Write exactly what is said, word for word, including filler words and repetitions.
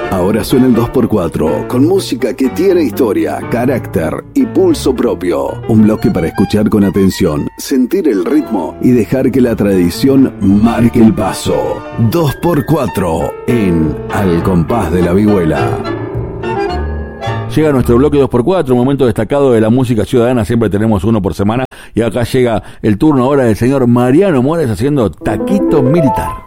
Ahora suena el dos por cuatro, con música que tiene historia, carácter y pulso propio. Un bloque para escuchar con atención, sentir el ritmo y dejar que la tradición marque el paso. dos por cuatro en Al Compás de la Vihuela. Llega nuestro bloque dos por cuatro, un momento destacado de la música ciudadana, siempre tenemos uno por semana, y acá llega el turno ahora del señor Mariano Mores haciendo Taquito Militar.